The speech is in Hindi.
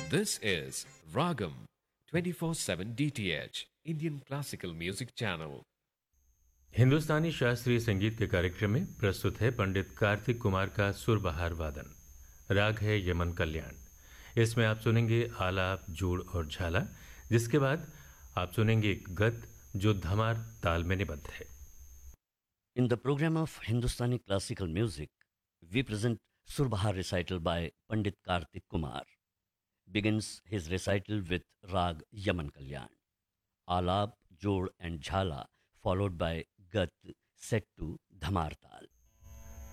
This is Ragam 24/7 DTH Indian Classical Music Channel. हिंदुस्तानी शास्त्रीय संगीत के कार्यक्रम में प्रस्तुत है पंडित कार्तिक कुमार का सुरबहार वादन। राग है यमन कल्याण। इसमें आप सुनेंगे आलाप, जोड़ और झाला, जिसके बाद आप सुनेंगे एक गत जो धमार ताल में निबद्ध है। In the program of Hindustani classical music, we present Surbahar recital by Pandit Kartik Kumar. Begins his recital with Rag Yaman Kalyan. Alap, Jod and Jhala followed by Gat set to Dhamar Tal.